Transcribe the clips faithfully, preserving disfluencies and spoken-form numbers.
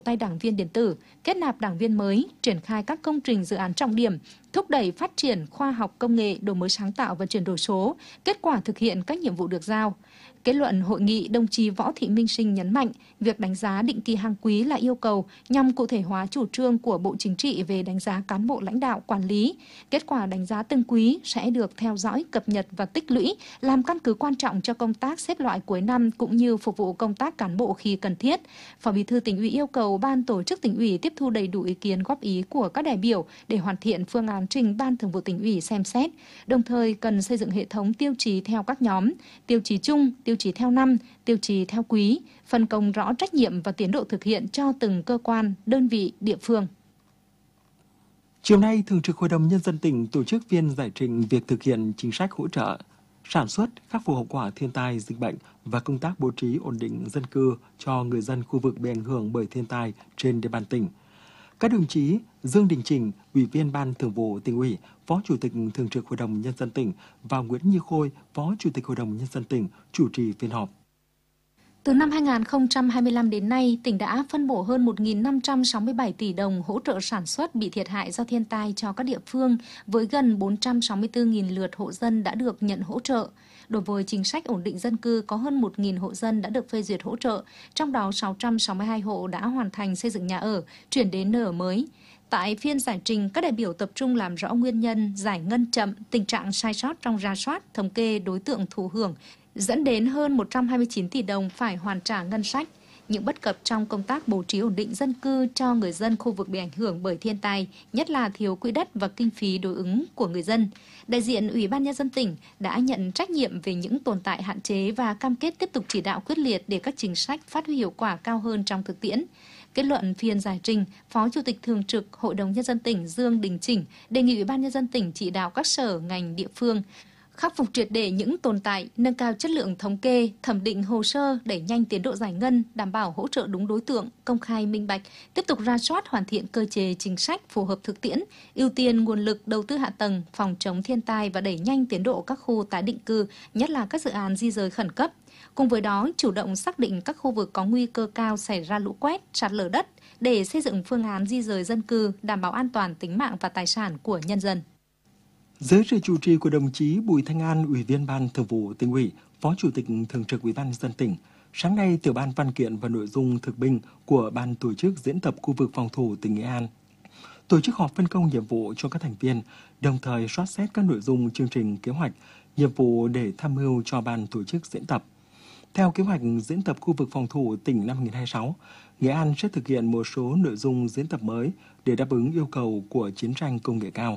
tay đảng viên điện tử, kết nạp đảng viên mới, triển khai các công trình dự án trọng điểm, thúc đẩy phát triển khoa học công nghệ, đổi mới sáng tạo và chuyển đổi số, kết quả thực hiện các nhiệm vụ được giao. Kết luận hội nghị, đồng chí Võ Thị Minh Sinh nhấn mạnh, việc đánh giá định kỳ hàng quý là yêu cầu nhằm cụ thể hóa chủ trương của Bộ Chính trị về đánh giá cán bộ lãnh đạo quản lý. Kết quả đánh giá từng quý sẽ được theo dõi, cập nhật và tích lũy, làm căn cứ quan trọng cho công tác xếp loại cuối năm cũng như phục vụ công tác cán bộ khi cần thiết. Phó Bí thư Tỉnh ủy yêu cầu Ban Tổ chức Tỉnh ủy tiếp thu đầy đủ ý kiến góp ý của các đại biểu để hoàn thiện phương án trình Ban Thường vụ Tỉnh ủy xem xét. Đồng thời cần xây dựng hệ thống tiêu chí theo các nhóm, tiêu chí chung, tiêu chí theo năm, tiêu chí theo quý, phân công rõ trách nhiệm và tiến độ thực hiện cho từng cơ quan, đơn vị, địa phương. Chiều nay, Thường trực Hội đồng Nhân dân tỉnh tổ chức phiên giải trình việc thực hiện chính sách hỗ trợ sản xuất, khắc phục hậu quả thiên tai, dịch bệnh và công tác bố trí ổn định dân cư cho người dân khu vực bị ảnh hưởng bởi thiên tai trên địa bàn tỉnh. Các đồng chí Dương Đình Chỉnh, Ủy viên Ban Thường vụ Tỉnh ủy, Phó Chủ tịch Thường trực Hội đồng Nhân dân tỉnh và Nguyễn Như Khôi, Phó Chủ tịch Hội đồng Nhân dân tỉnh chủ trì phiên họp. Từ năm hai nghìn không trăm hai mươi lăm đến nay, tỉnh đã phân bổ hơn một nghìn năm trăm sáu mươi bảy tỷ đồng hỗ trợ sản xuất bị thiệt hại do thiên tai cho các địa phương, với gần bốn trăm sáu mươi tư nghìn lượt hộ dân đã được nhận hỗ trợ. Đối với chính sách ổn định dân cư, có hơn một nghìn hộ dân đã được phê duyệt hỗ trợ, trong đó sáu trăm sáu mươi hai hộ đã hoàn thành xây dựng nhà ở, chuyển đến nơi ở mới. Tại phiên giải trình, các đại biểu tập trung làm rõ nguyên nhân giải ngân chậm, tình trạng sai sót trong rà soát, thống kê đối tượng thụ hưởng, dẫn đến hơn một trăm hai mươi chín tỷ đồng phải hoàn trả ngân sách. Những bất cập trong công tác bố trí ổn định dân cư cho người dân khu vực bị ảnh hưởng bởi thiên tai, nhất là thiếu quỹ đất và kinh phí đối ứng của người dân. Đại diện Ủy ban Nhân dân tỉnh đã nhận trách nhiệm về những tồn tại hạn chế và cam kết tiếp tục chỉ đạo quyết liệt để các chính sách phát huy hiệu quả cao hơn trong thực tiễn. Kết luận phiên giải trình, Phó Chủ tịch Thường trực Hội đồng Nhân dân tỉnh Dương Đình Chỉnh đề nghị Ủy ban Nhân dân tỉnh chỉ đạo các sở, ngành, địa phương khắc phục triệt để những tồn tại, nâng cao chất lượng thống kê, thẩm định hồ sơ, đẩy nhanh tiến độ giải ngân, đảm bảo hỗ trợ đúng đối tượng, công khai minh bạch, tiếp tục rà soát hoàn thiện cơ chế chính sách phù hợp thực tiễn, ưu tiên nguồn lực đầu tư hạ tầng, phòng chống thiên tai và đẩy nhanh tiến độ các khu tái định cư, nhất là các dự án di rời khẩn cấp. Cùng với đó, chủ động xác định các khu vực có nguy cơ cao xảy ra lũ quét, sạt lở đất để xây dựng phương án di rời dân cư, đảm bảo an toàn tính mạng và tài sản của nhân dân. Dưới sự chủ trì của đồng chí Bùi Thanh An, Ủy viên Ban Thường vụ Tỉnh ủy, Phó Chủ tịch Thường trực Ủy ban Nhân dân tỉnh, sáng nay Tiểu ban Văn kiện và Nội dung thực binh của Ban tổ chức diễn tập khu vực phòng thủ tỉnh Nghệ An tổ chức họp phân công nhiệm vụ cho các thành viên, đồng thời soát xét các nội dung chương trình kế hoạch, nhiệm vụ để tham mưu cho Ban tổ chức diễn tập. Theo kế hoạch diễn tập khu vực phòng thủ tỉnh năm hai nghìn không trăm hai mươi sáu, Nghệ An sẽ thực hiện một số nội dung diễn tập mới để đáp ứng yêu cầu của chiến tranh công nghệ cao.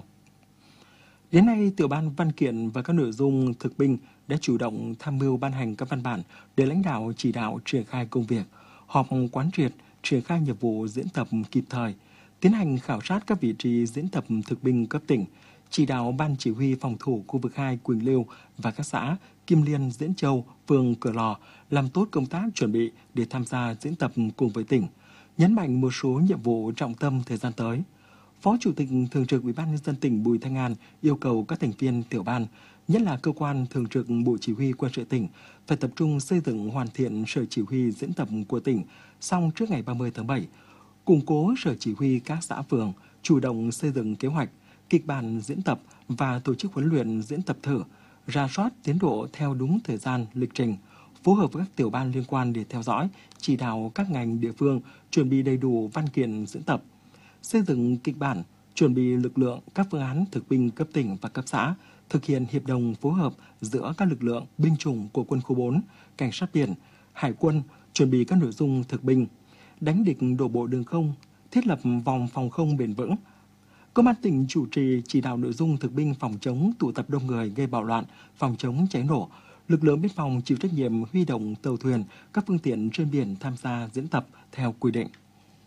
Đến nay, Tiểu ban Văn kiện và các nội dung thực binh đã chủ động tham mưu ban hành các văn bản để lãnh đạo chỉ đạo triển khai công việc, họp quán triệt, triển khai nhiệm vụ diễn tập kịp thời, tiến hành khảo sát các vị trí diễn tập thực binh cấp tỉnh, chỉ đạo Ban Chỉ huy phòng thủ khu vực hai Quỳnh Lưu và các xã Kim Liên, Diễn Châu, phường Cửa Lò làm tốt công tác chuẩn bị để tham gia diễn tập cùng với tỉnh, nhấn mạnh một số nhiệm vụ trọng tâm thời gian tới. Phó Chủ tịch Thường trực Ủy ban Nhân dân tỉnh Bùi Thanh An yêu cầu các thành viên tiểu ban, nhất là cơ quan thường trực Bộ Chỉ huy Quân sự tỉnh, phải tập trung xây dựng hoàn thiện sở chỉ huy diễn tập của tỉnh xong trước ngày ba mươi tháng bảy, củng cố sở chỉ huy các xã phường, chủ động xây dựng kế hoạch, kịch bản diễn tập và tổ chức huấn luyện diễn tập thử, rà soát tiến độ theo đúng thời gian, lịch trình, phối hợp với các tiểu ban liên quan để theo dõi, chỉ đạo các ngành địa phương chuẩn bị đầy đủ văn kiện diễn tập, xây dựng kịch bản, chuẩn bị lực lượng, các phương án thực binh cấp tỉnh và cấp xã, thực hiện hiệp đồng phối hợp giữa các lực lượng binh chủng của quân khu bốn, cảnh sát biển, hải quân, chuẩn bị các nội dung thực binh, đánh địch đổ bộ đường không, thiết lập vòng phòng không bền vững. Công an tỉnh chủ trì chỉ đạo nội dung thực binh phòng chống tụ tập đông người gây bạo loạn, phòng chống cháy nổ. Lực lượng biên phòng chịu trách nhiệm huy động tàu thuyền, các phương tiện trên biển tham gia diễn tập theo quy định.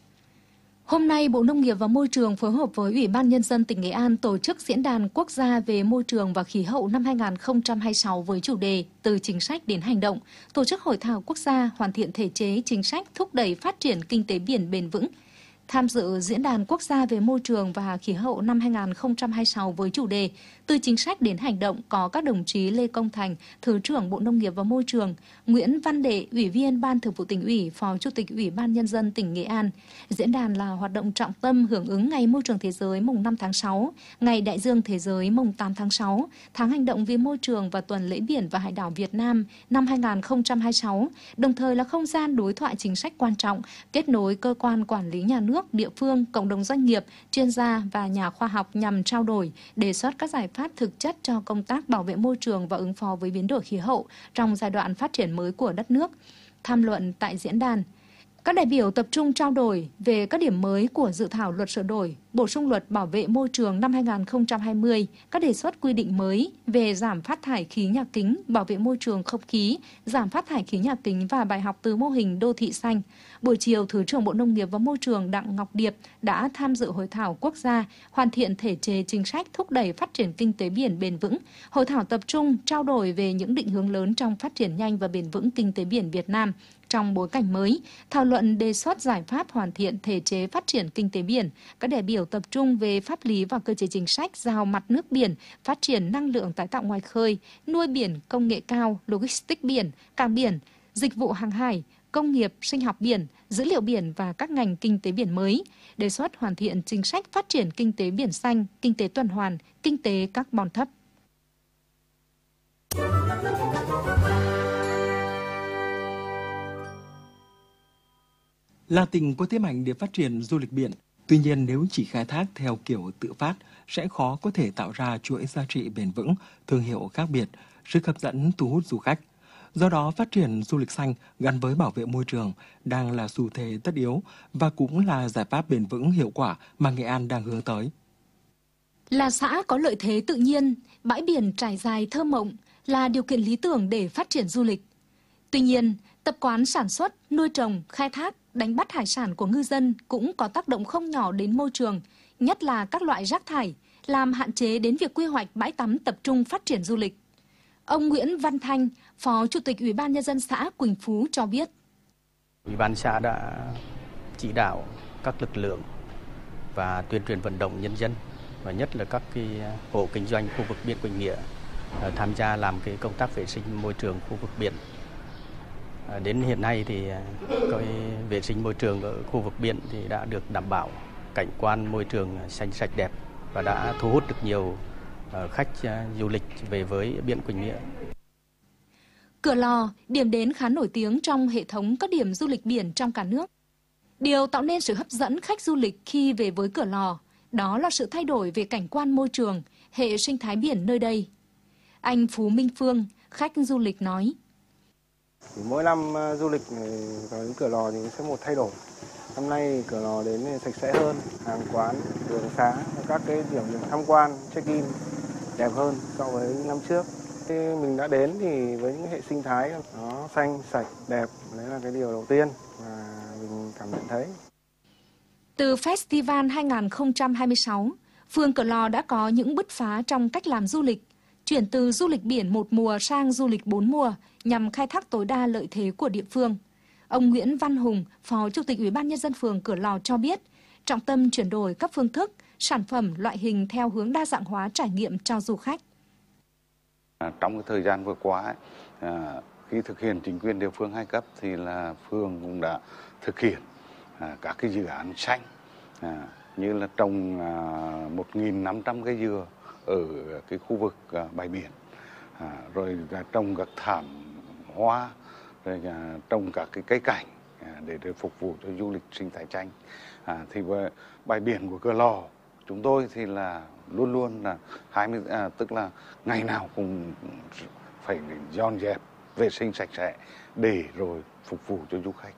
Hôm nay, Bộ Nông nghiệp và Môi trường phối hợp với Ủy ban Nhân dân tỉnh Nghệ An tổ chức Diễn đàn Quốc gia về môi trường và khí hậu năm hai nghìn không trăm hai mươi sáu với chủ đề Từ chính sách đến hành động, tổ chức hội thảo quốc gia hoàn thiện thể chế chính sách thúc đẩy phát triển kinh tế biển bền vững. tham dự Diễn đàn Quốc gia về môi trường và khí hậu năm hai nghìn không trăm hai mươi sáu với chủ đề Từ chính sách đến hành động có các đồng chí Lê Công Thành, Thứ trưởng Bộ Nông nghiệp và Môi trường, Nguyễn Văn Đệ, Ủy viên Ban Thường vụ Tỉnh ủy, Phó Chủ tịch Ủy ban Nhân dân tỉnh Nghệ An. Diễn đàn là hoạt động trọng tâm hưởng ứng Ngày Môi trường Thế giới mùng năm tháng sáu, Ngày Đại dương Thế giới mùng tám tháng sáu, Tháng hành động vì môi trường và Tuần lễ biển và hải đảo Việt Nam năm hai nghìn không trăm hai mươi sáu, đồng thời là không gian đối thoại chính sách quan trọng, kết nối cơ quan quản lý nhà nước, địa phương, cộng đồng doanh nghiệp, chuyên gia và nhà khoa học nhằm trao đổi, đề xuất các giải pháp thực chất cho công tác bảo vệ môi trường và ứng phó với biến đổi khí hậu trong giai đoạn phát triển mới của đất nước. Tham luận tại diễn đàn, các đại biểu tập trung trao đổi về các điểm mới của dự thảo luật sửa đổi, bổ sung luật bảo vệ môi trường năm hai nghìn không trăm hai mươi, các đề xuất quy định mới về giảm phát thải khí nhà kính, bảo vệ môi trường không khí, giảm phát thải khí nhà kính và bài học từ mô hình đô thị xanh. Buổi chiều, Thứ trưởng Bộ Nông nghiệp và Môi trường Đặng Ngọc Điệp đã tham dự hội thảo quốc gia hoàn thiện thể chế chính sách thúc đẩy phát triển kinh tế biển bền vững. Hội thảo tập trung trao đổi về những định hướng lớn trong phát triển nhanh và bền vững kinh tế biển Việt Nam trong bối cảnh mới, thảo luận đề xuất giải pháp hoàn thiện thể chế phát triển kinh tế biển. Các đại biểu tập trung về pháp lý và cơ chế chính sách giao mặt nước biển, phát triển năng lượng tái tạo ngoài khơi, nuôi biển công nghệ cao, logistics biển, cảng biển, dịch vụ hàng hải, công nghiệp, sinh học biển, dữ liệu biển và các ngành kinh tế biển mới, đề xuất hoàn thiện chính sách phát triển kinh tế biển xanh, kinh tế tuần hoàn, kinh tế carbon thấp. Là tỉnh có thế mạnh để phát triển du lịch biển. Tuy nhiên, nếu chỉ khai thác theo kiểu tự phát, sẽ khó có thể tạo ra chuỗi giá trị bền vững, thương hiệu khác biệt, sức hấp dẫn thu hút du khách. Do đó, phát triển du lịch xanh gắn với bảo vệ môi trường đang là xu thế tất yếu và cũng là giải pháp bền vững hiệu quả mà Nghệ An đang hướng tới. Là xã có lợi thế tự nhiên, bãi biển trải dài thơ mộng là điều kiện lý tưởng để phát triển du lịch. Tuy nhiên, tập quán sản xuất, nuôi trồng, khai thác, đánh bắt hải sản của ngư dân cũng có tác động không nhỏ đến môi trường, nhất là các loại rác thải, làm hạn chế đến việc quy hoạch bãi tắm tập trung phát triển du lịch. Ông Nguyễn Văn Thanh, Phó Chủ tịch Ủy ban Nhân dân xã Quỳnh Phú cho biết. Ủy ban xã đã chỉ đạo các lực lượng và tuyên truyền vận động nhân dân, và nhất là các cái hộ kinh doanh khu vực biển Quỳnh Nghĩa tham gia làm cái công tác vệ sinh môi trường khu vực biển. Đến hiện nay thì cái vệ sinh môi trường ở khu vực biển thì đã được đảm bảo, cảnh quan môi trường xanh sạch đẹp và đã thu hút được nhiều khách du lịch về với biển Quỳnh Nghĩa. Cửa Lò, điểm đến khá nổi tiếng trong hệ thống các điểm du lịch biển trong cả nước. Điều tạo nên sự hấp dẫn khách du lịch khi về với Cửa Lò, đó là sự thay đổi về cảnh quan môi trường, hệ sinh thái biển nơi đây. Anh Phú Minh Phương, khách du lịch nói. Mỗi năm du lịch vào đến Cửa Lò thì sẽ một thay đổi. Năm nay Cửa Lò đến sạch sẽ hơn, hàng quán, đường xá, các cái điểm tham quan, check-in đẹp hơn so với năm trước. Khi mình đã đến thì với những hệ sinh thái nó xanh, sạch, đẹp, đấy là cái điều đầu tiên mà mình cảm nhận thấy. Từ Festival hai nghìn không trăm hai mươi sáu, phường Cửa Lò đã có những bứt phá trong cách làm du lịch, chuyển từ du lịch biển một mùa sang du lịch bốn mùa nhằm khai thác tối đa lợi thế của địa phương. Ông Nguyễn Văn Hùng, Phó Chủ tịch Ủy ban Nhân dân phường Cửa Lò cho biết, trọng tâm chuyển đổi các phương thức, sản phẩm, loại hình theo hướng đa dạng hóa trải nghiệm cho du khách. Trong cái thời gian vừa qua, khi thực hiện chính quyền địa phương hai cấp thì là phường cũng đã thực hiện các cái dự án xanh như là trồng một nghìn năm trăm cây dừa ở cái khu vực bãi biển, rồi trồng các thảm hoa, rồi trồng các cái cây cảnh để, để phục vụ cho du lịch sinh thái xanh. À, thì bãi biển của Cửa Lò chúng tôi thì là luôn luôn là hai mươi à, tức là ngày nào cũng phải dọn dẹp, vệ sinh sạch sẽ để rồi phục vụ cho du khách.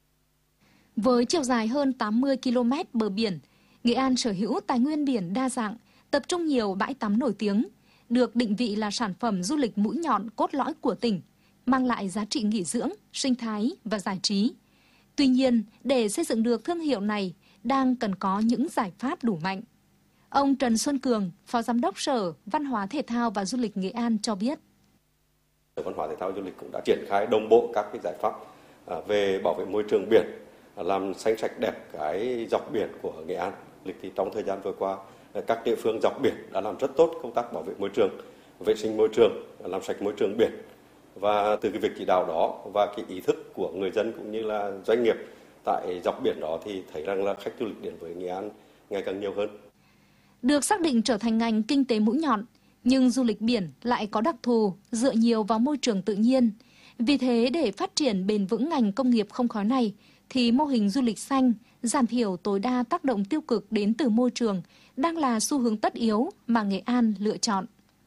Với chiều dài hơn tám mươi ki lô mét bờ biển, Nghệ An sở hữu tài nguyên biển đa dạng, tập trung nhiều bãi tắm nổi tiếng, được định vị là sản phẩm du lịch mũi nhọn cốt lõi của tỉnh, mang lại giá trị nghỉ dưỡng, sinh thái và giải trí. Tuy nhiên, để xây dựng được thương hiệu này, đang cần có những giải pháp đủ mạnh. Ông Trần Xuân Cường, Phó Giám đốc Sở Văn hóa Thể thao và Du lịch Nghệ An cho biết. Sở Văn hóa Thể thao và Du lịch cũng đã triển khai đồng bộ các cái giải pháp về bảo vệ môi trường biển, làm xanh sạch đẹp cái dọc biển của Nghệ An. Lịch thì trong thời gian vừa qua, các địa phương dọc biển đã làm rất tốt công tác bảo vệ môi trường, vệ sinh môi trường, làm sạch môi trường biển. Và từ cái việc chỉ đạo đó và cái ý thức của người dân cũng như là doanh nghiệp tại dọc biển đó thì thấy rằng là khách du lịch đến với Nghệ An ngày càng nhiều hơn. Được xác định trở thành ngành kinh tế mũi nhọn, nhưng du lịch biển lại có đặc thù dựa nhiều vào môi trường tự nhiên. Vì thế, để phát triển bền vững ngành công nghiệp không khói này, thì mô hình du lịch xanh, giảm thiểu tối đa tác động tiêu cực đến từ môi trường, đang là xu hướng tất yếu mà Nghệ An lựa chọn.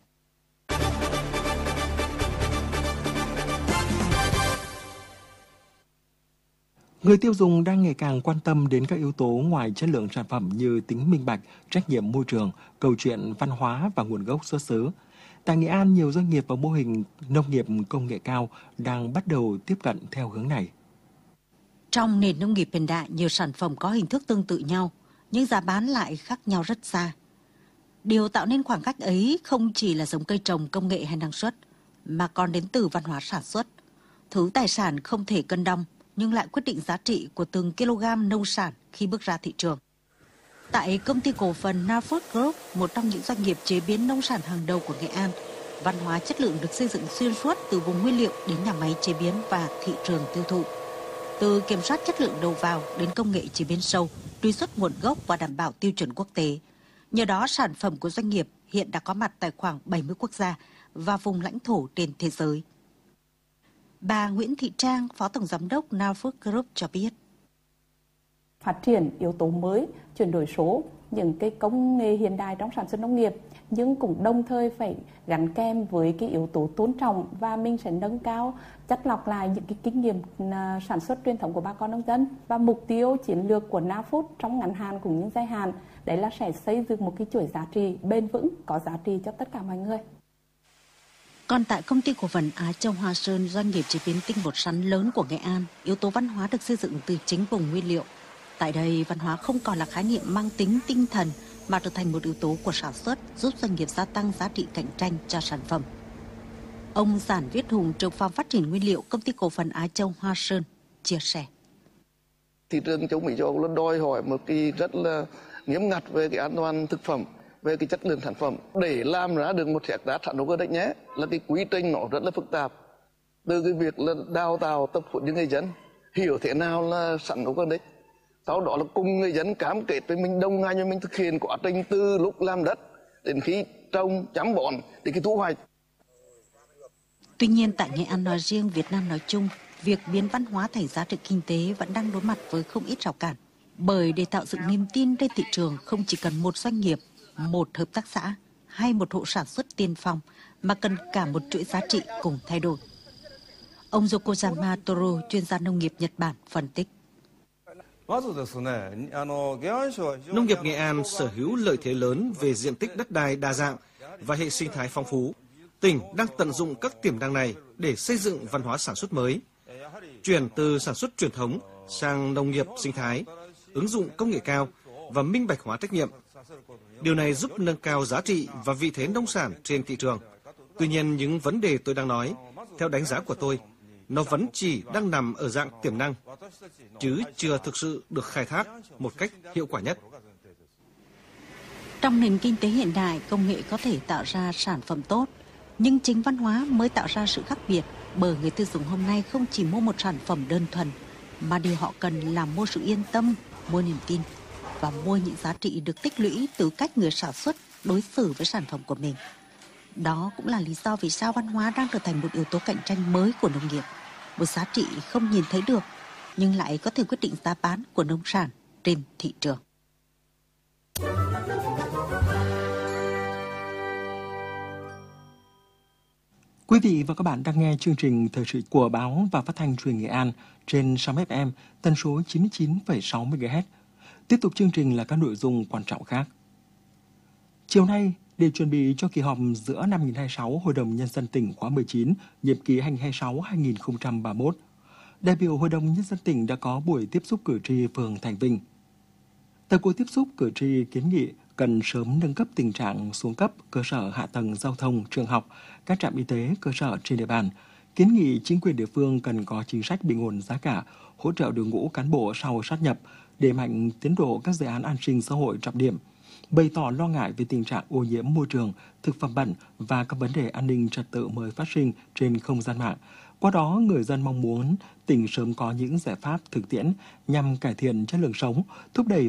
Người tiêu dùng đang ngày càng quan tâm đến các yếu tố ngoài chất lượng sản phẩm như tính minh bạch, trách nhiệm môi trường, câu chuyện văn hóa và nguồn gốc xuất xứ. Tại Nghệ An, nhiều doanh nghiệp và mô hình nông nghiệp công nghệ cao đang bắt đầu tiếp cận theo hướng này. Trong nền nông nghiệp hiện đại, nhiều sản phẩm có hình thức tương tự nhau, nhưng giá bán lại khác nhau rất xa. Điều tạo nên khoảng cách ấy không chỉ là giống cây trồng, công nghệ hay năng suất, mà còn đến từ văn hóa sản xuất. Thứ tài sản không thể cân đong, nhưng lại quyết định giá trị của từng kg nông sản khi bước ra thị trường. Tại công ty cổ phần Nafood Group, một trong những doanh nghiệp chế biến nông sản hàng đầu của Nghệ An, văn hóa chất lượng được xây dựng xuyên suốt từ vùng nguyên liệu đến nhà máy chế biến và thị trường tiêu thụ. Từ kiểm soát chất lượng đầu vào đến công nghệ chế biến sâu, truy xuất nguồn gốc và đảm bảo tiêu chuẩn quốc tế. Nhờ đó, sản phẩm của doanh nghiệp hiện đã có mặt tại khoảng bảy mươi quốc gia và vùng lãnh thổ trên thế giới. Bà Nguyễn Thị Trang, Phó Tổng Giám đốc Nafood Group cho biết. Phát triển yếu tố mới, chuyển đổi số, những cái công nghệ hiện đại trong sản xuất nông nghiệp, nhưng cũng đồng thời phải gắn kèm với cái yếu tố tôn trọng và mình sẽ nâng cao, chắt lọc lại những cái kinh nghiệm sản xuất truyền thống của bà con nông dân. Và mục tiêu chiến lược của Nafood trong ngắn hạn cũng như dài hạn, đấy là sẽ xây dựng một cái chuỗi giá trị bền vững, có giá trị cho tất cả mọi người. Còn tại công ty cổ phần Á Châu Hoa Sơn, doanh nghiệp chế biến tinh bột sắn lớn của Nghệ An, yếu tố văn hóa được xây dựng từ chính vùng nguyên liệu. Tại đây, văn hóa không còn là khái niệm mang tính tinh thần mà trở thành một yếu tố của sản xuất, giúp doanh nghiệp gia tăng giá trị cạnh tranh cho sản phẩm. Ông Giản Viết Hùng, trưởng phòng phát triển nguyên liệu công ty cổ phần Á Châu Hoa Sơn chia sẻ. Thị trường châu Mỹ châu Âu luôn đòi hỏi một cái rất là nghiêm ngặt về cái an toàn thực phẩm, về cái chất lượng sản phẩm. Để làm ra được một sản phẩm hữu cơ đấy nhé, là cái quy trình nó rất là phức tạp. Từ cái việc là đào tạo tập huấn cho người dân hiểu thế nào là sản hữu cơ đấy. Sau đó là cùng người dân cam kết với mình, đồng hành với mình thực hiện quá trình từ lúc làm đất đến khi trồng, chăm bón đến khi thu hoạch. Tuy nhiên, tại Nghệ An nói riêng, Việt Nam nói chung, việc biến văn hóa thành giá trị kinh tế vẫn đang đối mặt với không ít rào cản. Bởi để tạo dựng niềm tin trên thị trường không chỉ cần một doanh nghiệp, một hợp tác xã hay một hộ sản xuất tiên phong, mà cần cả một chuỗi giá trị cùng thay đổi. Ông Yokoyama Toru, chuyên gia nông nghiệp Nhật Bản, phân tích. Nông nghiệp Nghệ An sở hữu lợi thế lớn về diện tích đất đai đa dạng và hệ sinh thái phong phú. Tỉnh đang tận dụng các tiềm năng này để xây dựng văn hóa sản xuất mới, chuyển từ sản xuất truyền thống sang nông nghiệp sinh thái, ứng dụng công nghệ cao và minh bạch hóa trách nhiệm. Điều này giúp nâng cao giá trị và vị thế nông sản trên thị trường. Tuy nhiên, những vấn đề tôi đang nói, theo đánh giá của tôi, nó vẫn chỉ đang nằm ở dạng tiềm năng, chứ chưa thực sự được khai thác một cách hiệu quả nhất. Trong nền kinh tế hiện đại, công nghệ có thể tạo ra sản phẩm tốt, nhưng chính văn hóa mới tạo ra sự khác biệt, bởi người tiêu dùng hôm nay không chỉ mua một sản phẩm đơn thuần, mà điều họ cần là mua sự yên tâm, mua niềm tin và mua những giá trị được tích lũy từ cách người sản xuất đối xử với sản phẩm của mình. Đó cũng là lý do vì sao văn hóa đang trở thành một yếu tố cạnh tranh mới của nông nghiệp, một giá trị không nhìn thấy được, nhưng lại có thể quyết định giá bán của nông sản trên thị trường. Quý vị và các bạn đang nghe chương trình thời sự của báo và phát thanh truyền Nghệ An trên sóng ép em tần số chín mươi chín phẩy sáu mê ga héc. Tiếp tục chương trình là các nội dung quan trọng khác. Chiều nay, để chuẩn bị cho kỳ họp giữa năm hai nghìn không trăm hai mươi sáu Hội đồng Nhân dân tỉnh khóa mười chín, nhiệm kỳ hai nghìn không trăm hai mươi sáu đến hai nghìn không trăm ba mươi mốt, đại biểu Hội đồng Nhân dân tỉnh đã có buổi tiếp xúc cử tri phường Thành Vinh. Tại cuộc tiếp xúc, cử tri kiến nghị cần sớm nâng cấp tình trạng xuống cấp cơ sở hạ tầng giao thông, trường học, các trạm y tế cơ sở trên địa bàn, kiến nghị chính quyền địa phương cần có chính sách bình ổn giá cả, hỗ trợ đội ngũ cán bộ sau sát nhập, đẩy mạnh tiến độ các dự án an sinh xã hội trọng điểm, bày tỏ lo ngại về tình trạng ô nhiễm môi trường, thực phẩm bẩn và các vấn đề an ninh trật tự mới phát sinh trên không gian mạng. Qua đó, người dân mong muốn tỉnh sớm có những giải pháp thực tiễn nhằm cải thiện chất lượng sống, thúc đẩy